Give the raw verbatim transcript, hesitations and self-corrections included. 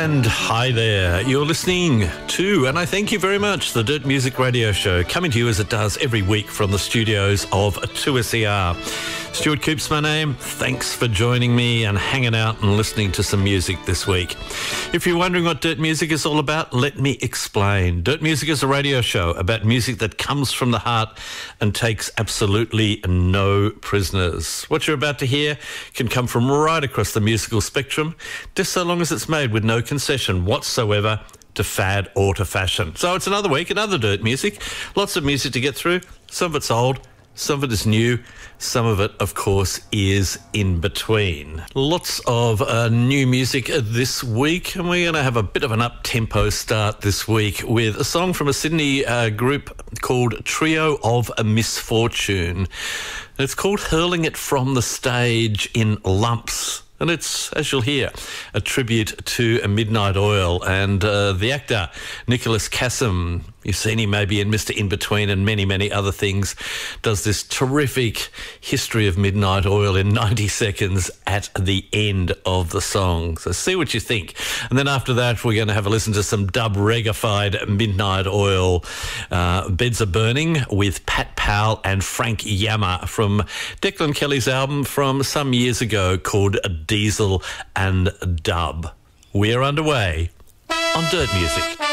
And hi there, you're listening to, and I thank you very much, the Dirt Music Radio Show, coming to you as it does every week from the studios of two S E R. Stuart Coop's my name. Thanks for joining me and hanging out and listening to some music this week. If you're wondering what Dirt Music is all about, let me explain. Dirt Music is a radio show about music that comes from the heart and takes absolutely no prisoners. What you're about to hear can come from right across the musical spectrum, just so long as it's made with no concession whatsoever to fad or to fashion. So it's another week, another Dirt Music. Lots of music to get through. Some of it's old, some of it is new, some of it, of course, is in between. Lots of uh, new music this week, and we're going to have a bit of an up-tempo start this week with a song from a Sydney uh, group called Trio of a Misfortune. It's called Hurling It From the Stage in Lumps. And it's, as you'll hear, a tribute to Midnight Oil and uh, the actor Nicholas Cassom. You've seen him maybe in Mister In-Between and many, many other things. Does this terrific history of Midnight Oil in ninety seconds at the end of the song. So see what you think. And then after that, we're going to have a listen to some dub reggae-fied Midnight Oil. Uh, Beds Are Burning with Pat Powell and Frank Yammer from Declan Kelly's album from some years ago called Diesel and Dub. We're underway on Dirt Music.